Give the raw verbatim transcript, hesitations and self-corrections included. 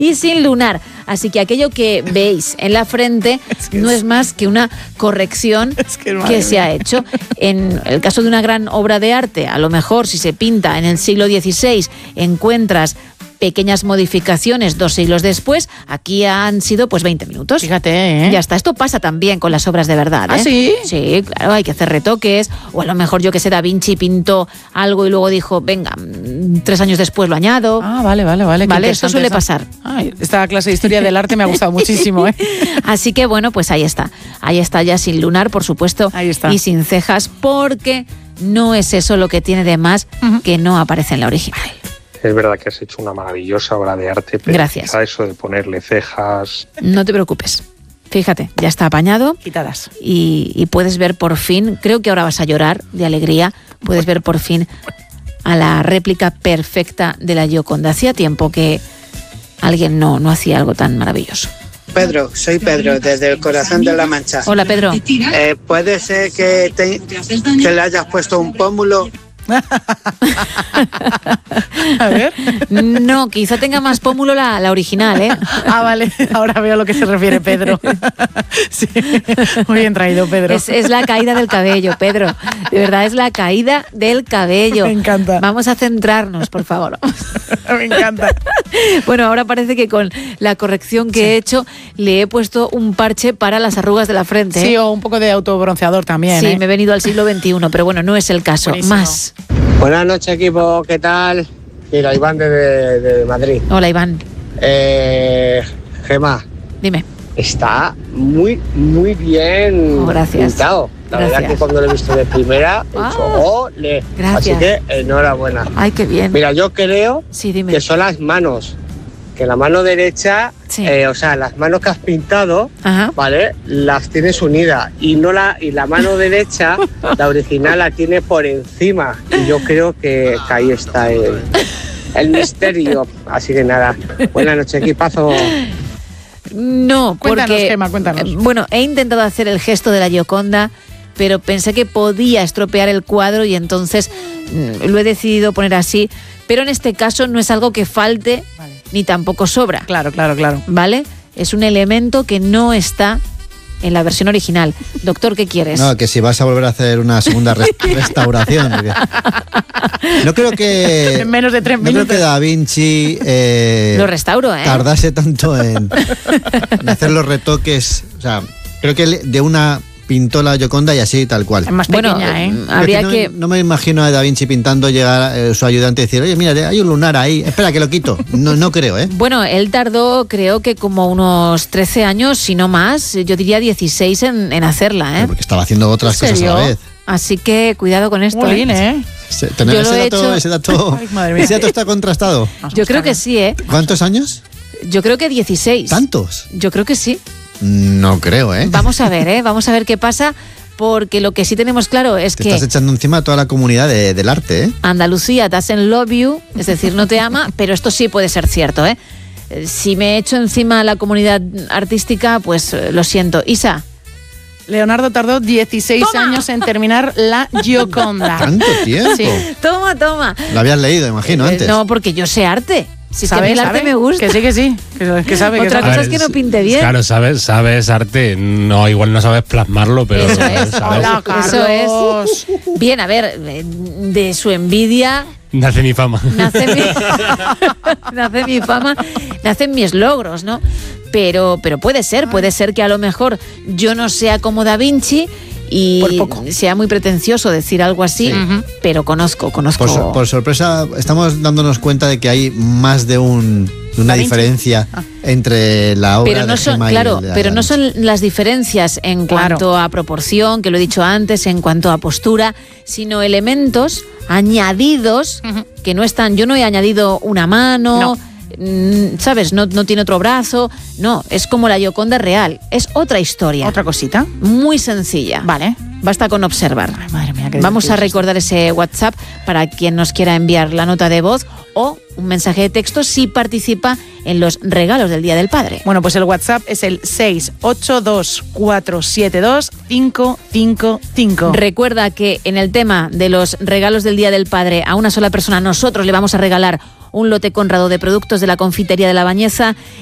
y sin lunar. Así que aquello que veis en la frente es que no es, es más que una corrección es que, que se ha hecho. En el caso de una gran obra de arte, a lo mejor si se pinta en el siglo dieciséis, encuentras pequeñas modificaciones dos siglos después, aquí han sido pues veinte minutos. Fíjate, ¿eh? Ya está, esto pasa también con las obras de verdad, ¿eh? ¿Ah, sí? Sí, claro, hay que hacer retoques, o a lo mejor yo que sé, Da Vinci pintó algo y luego dijo, venga, tres años después lo añado. Ah, vale, vale, vale. Vale, esto suele pasar. Ay, esta clase de historia del arte me ha gustado muchísimo, ¿eh? Así que bueno, pues ahí está. Ahí está ya sin lunar, por supuesto, ahí está. Y sin cejas, porque no es eso lo que tiene de más uh-huh. que no aparece en la original. Es verdad que has hecho una maravillosa obra de arte, pero gracias. Quizá eso de ponerle cejas... No te preocupes. Fíjate, ya está apañado. Quitadas. Y, y puedes ver por fin, creo que ahora vas a llorar de alegría, puedes ver por fin a la réplica perfecta de la Gioconda. Hacía tiempo que alguien no, no hacía algo tan maravilloso. Pedro, soy Pedro, desde el corazón de La Mancha. Hola, Pedro. Eh, ¿Puede ser que, te, que le hayas puesto un pómulo? A ver. No, quizá tenga más pómulo la, la original, ¿eh? Ah, vale, ahora veo a lo que se refiere Pedro. Sí, muy bien traído, Pedro. Es, es la caída del cabello, Pedro. De verdad, es la caída del cabello. Me encanta. Vamos a centrarnos, por favor. Me encanta. Bueno, ahora parece que con la corrección que sí. he hecho, le he puesto un parche para las arrugas de la frente. Sí, ¿eh? O un poco de autobronceador también. Sí, ¿eh? me he venido al siglo veintiuno, pero bueno, no es el caso. Buenísimo. Más. Buenas noches, equipo, ¿qué tal? Mira, Iván de, de, de Madrid. Hola, Iván. Eh, Gemma. Dime. Está muy, muy bien oh, gracias. pintado. La gracias. verdad que cuando lo he visto de primera, he dicho, oh, le. Gracias. Así que enhorabuena. Ay, qué bien. Mira, yo creo sí, dime. que son las manos. Que la mano derecha, sí. eh, o sea, las manos que has pintado, Ajá. ¿vale? Las tienes unidas y no la y la mano derecha, la original, la tiene por encima. Y yo creo que, que ahí está el, el misterio. Así que nada, buenas noches, equipazo. No, cuéntanos, porque Gemma, cuéntanos. Bueno, he intentado hacer el gesto de la Gioconda, pero pensé que podía estropear el cuadro y entonces mm, lo he decidido poner así. Pero en este caso no es algo que falte vale. ni tampoco sobra. Claro, claro, claro. ¿Vale? Es un elemento que no está en la versión original. Doctor, ¿qué quieres? No, que si vas a volver a hacer una segunda res- restauración. Porque... No creo que... En menos de tres no minutos. creo que Da Vinci... Eh, lo restauro, ¿eh? Tardase tanto en, en hacer los retoques. O sea, creo que de una... pintó la Gioconda y así tal cual. Es más pequeña, bueno, ¿eh? Habría que no, que... no me imagino a Da Vinci pintando, llegar eh, su ayudante y decir, oye, mira, hay un lunar ahí, espera que lo quito. No, no creo, ¿eh? Bueno, él tardó, creo que como unos trece años, si no más, yo diría dieciséis en, en hacerla, ¿eh? Porque estaba haciendo otras cosas a la vez. Así que cuidado con esto. Muy bien, ¿eh? Se, tener ese, dato, hecho... ese dato, Ay, madre mía. Ese dato está contrastado. Yo creo que sí, ¿eh? ¿Cuántos años? Yo creo que dieciséis. ¿Tantos? Yo creo que sí. No creo, ¿eh? Vamos a ver, ¿eh? Vamos a ver qué pasa, porque lo que sí tenemos claro es Te que... estás echando encima a toda la comunidad de, del arte, ¿eh? Andalucía doesn't love you, es decir, no te ama, pero esto sí puede ser cierto, ¿eh? Si me echo encima a la comunidad artística, pues lo siento. Isa. Leonardo tardó dieciséis ¡Toma! años en terminar la Gioconda. ¿Tanto tiempo? Sí. Toma, toma. Lo habías leído, imagino, antes. No, porque yo sé arte. Si es que a mí el arte ¿sabe? me gusta. Que sí, que sí. Que, que sabe, Otra que cosa sabe. es que no pinte bien. Claro, sabes, sabes arte. No, igual no sabes plasmarlo, pero Eso es. sabes. Hola, Eso es. Bien, a ver, de su envidia... Nace mi fama. Nace mi, nace mi fama, nacen mis logros, ¿no? Pero, pero puede ser, puede ser que a lo mejor yo no sea como Da Vinci y sea muy pretencioso decir algo así, sí. uh-huh. pero conozco, conozco... Por, por sorpresa, estamos dándonos cuenta de que hay más de un... una diferencia ah. entre la obra pero no de son, Gemma claro, y la, pero no son las diferencias en claro. cuanto a proporción, que lo he dicho antes, en cuanto a postura, sino elementos añadidos uh-huh. que no están. Yo no he añadido una mano, no. ¿sabes? No, no tiene otro brazo. No, es como la Gioconda real. Es otra historia. ¿Otra cosita? Muy sencilla. Vale. Basta con observar. Ay, madre mía, qué Vamos a esto. recordar ese WhatsApp para quien nos quiera enviar la nota de voz o un mensaje de texto si participa en los regalos del Día del Padre. Bueno, pues el WhatsApp es el seis ocho dos cuatro siete dos cinco cinco cinco. Recuerda que en el tema de los regalos del Día del Padre a una sola persona nosotros le vamos a regalar un lote Conrado de productos de la confitería de La Bañeza